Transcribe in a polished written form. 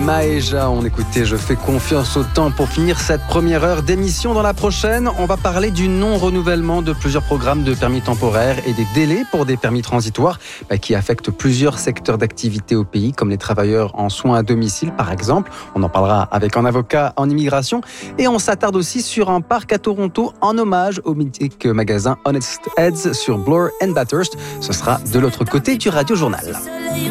Maëja, on écoutait Je fais confiance au temps pour finir cette première heure d'émission. Dans la prochaine, on va parler du non-renouvellement de plusieurs programmes de permis temporaires et des délais pour des permis transitoires qui affectent plusieurs secteurs d'activité au pays, comme les travailleurs en soins à domicile par exemple. On en parlera avec un avocat en immigration et on s'attarde aussi sur un parc à Toronto en hommage au mythique magasin Honest Ed's sur Bloor and Bathurst. Ce sera de l'autre côté du Radio Journal.